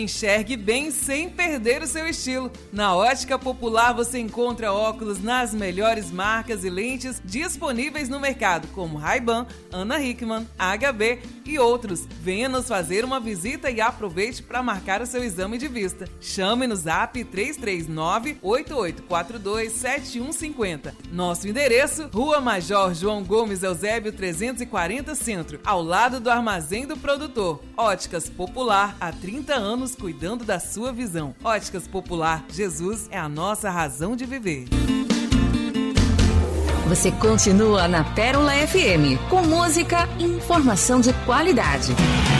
Enxergue bem sem perder o seu estilo. Na Ótica Popular você encontra óculos nas melhores marcas e lentes disponíveis no mercado, como Ray-Ban, Ana Hickman, HB e outros. Venha nos fazer uma visita e aproveite para marcar o seu exame de vista. Chame no Zap 339-8842-7150. Nosso endereço, Rua Major João Gomes Eusébio 340 Centro, ao lado do Armazém do Produtor. Óticas Popular, há 30 anos cuidando da sua visão. Óticas Popular, Jesus é a nossa razão de viver. Você continua na Pérola FM, com música e informação de qualidade.